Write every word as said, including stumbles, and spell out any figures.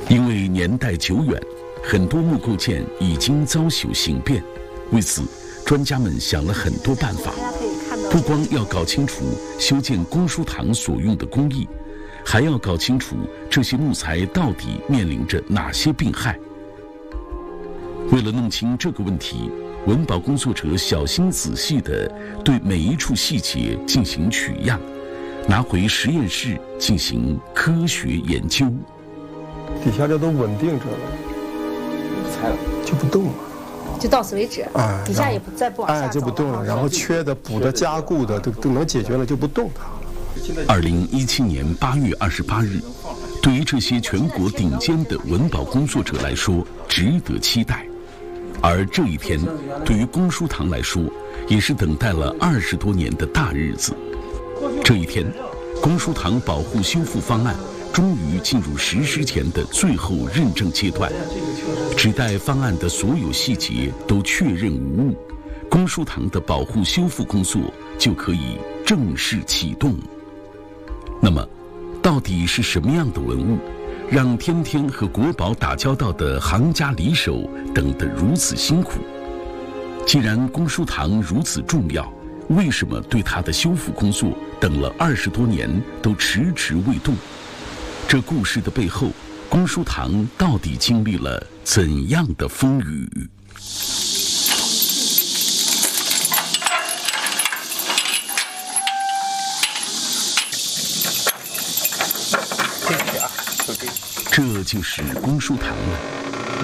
因为年代久远，很多木构件已经遭朽形变。为此，专家们想了很多办法，不光要搞清楚修建公书堂所用的工艺，还要搞清楚这些木材到底面临着哪些病害。为了弄清这个问题，文保工作者小心仔细地对每一处细节进行取样，拿回实验室进行科学研究。 底下这都稳定着了， 拆了就不动了， 就到此为止。 哎， 底下也不再不往下走了， 哎，就不动了。然后缺的、补的、加固的都都能解决了，就不动它了。 二零一七年八月二十八日，对于这些全国顶尖的文保工作者来说，值得期待。而这一天，对于公书堂来说，也是等待了二十多年的大日子。这一天，公书堂保护修复方案终于进入实施前的最后认证阶段，只待方案的所有细节都确认无误，公书堂的保护修复工作就可以正式启动。那么，到底是什么样的文物，让天天和国宝打交道的行家里手等得如此辛苦？既然公书堂如此重要，为什么对它的修复工作等了二十多年都迟迟未动？这故事的背后，公书堂到底经历了怎样的风雨？这就是公书堂了。